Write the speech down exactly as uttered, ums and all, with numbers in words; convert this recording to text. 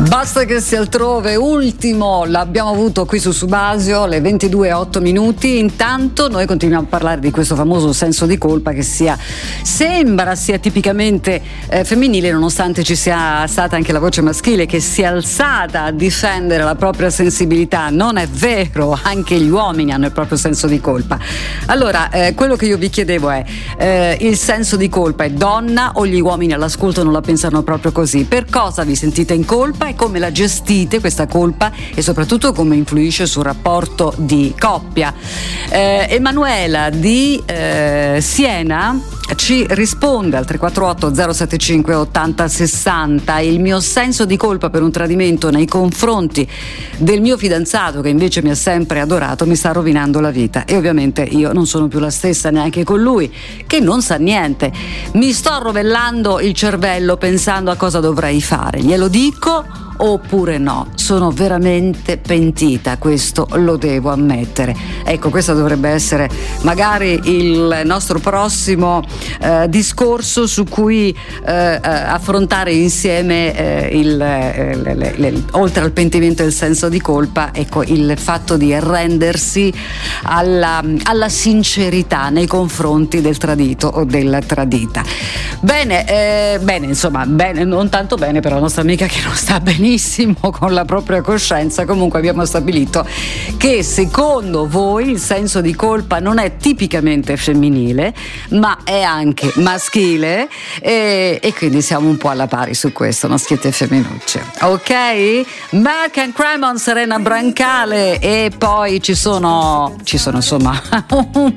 Basta che sia altrove, ultimo, l'abbiamo avuto qui su Subasio, le ventidue e otto minuti. Intanto noi continuiamo a parlare di questo famoso senso di colpa che sia sembra sia tipicamente eh, femminile, nonostante ci sia stata anche la voce maschile che si è alzata a difendere la propria sensibilità. Non è vero, anche gli uomini hanno il proprio senso di colpa. Allora, eh, quello che io vi chiedevo è eh, il senso di colpa è donna o gli uomini all'ascolto non la pensano proprio così? Per cosa vi sentite in colpa e come la gestite questa colpa e soprattutto come influisce sul rapporto di coppia? eh, Emanuela di eh, Siena ci risponde al tre quattro otto zero sette cinque ottanta sessanta: il mio senso di colpa per un tradimento nei confronti del mio fidanzato, che invece mi ha sempre adorato, mi sta rovinando la vita, e ovviamente io non sono più la stessa neanche con lui, che non sa niente. Mi sto rovellando il cervello pensando a cosa dovrei fare, glielo dico oppure no? Sono veramente pentita, questo lo devo ammettere. Ecco, questo dovrebbe essere magari il nostro prossimo eh, discorso su cui eh, affrontare insieme eh, il, eh, le, le, le, oltre al pentimento e il senso di colpa, ecco, il fatto di arrendersi alla, alla sincerità nei confronti del tradito o della tradita. Bene, eh, bene, insomma, bene, non tanto bene per la nostra amica che non sta benissimo con la propria coscienza. Comunque abbiamo stabilito che secondo voi il senso di colpa non è tipicamente femminile, ma è anche maschile, e, e quindi siamo un po' alla pari su questo, maschietti e femminucce. Ok? Mark and Cremon, Serena Brancale, e poi ci sono ci sono insomma un